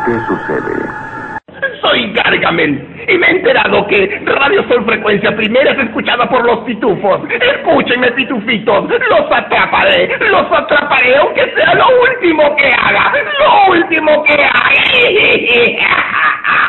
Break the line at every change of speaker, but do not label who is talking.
¿Qué sucede?
Soy Gargamel y me he enterado que Radio Sol Frecuencia Primera es escuchada por los pitufos. Escúchenme, pitufitos, los atraparé aunque sea lo último que haga, lo último que haga.